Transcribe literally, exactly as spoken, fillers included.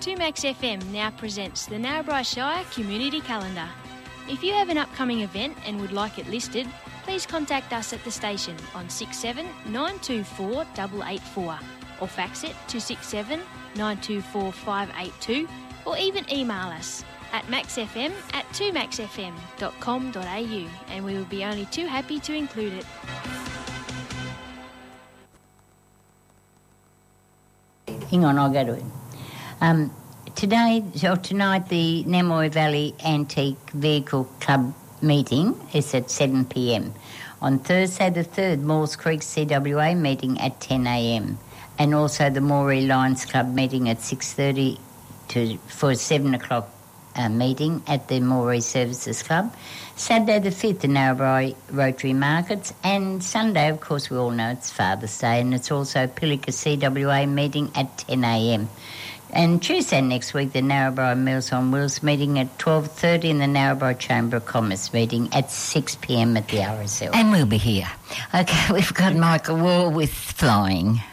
two Max F M now presents the Narrabri Shire Community Calendar. If you have an upcoming event and would like it listed, please contact us at the station on six seven nine two four eight eight four or fax it to six seven nine two four five eight two or even email us at maxfm at two max f m dot com dot a u and we will be only too happy to include it. Hang on, I'll go to it. Um, today, or tonight, the Namoi Valley Antique Vehicle Club meeting is at seven p m. On Thursday the third, Moores Creek C W A meeting at ten a m and also the Moree Lions Club meeting at six thirty to for a seven o'clock uh, meeting at the Moree Services Club. Saturday the fifth, the Narrabri Rotary Markets, and Sunday, of course, we all know it's Father's Day, and it's also Pilliga C W A meeting at ten a m. And Tuesday next week, the Narrabri Meals on Wheels meeting at twelve thirty and the Narrabri Chamber of Commerce meeting at six p m at the R S L. And we'll be here. Okay, we've got Michael Wall with Flying.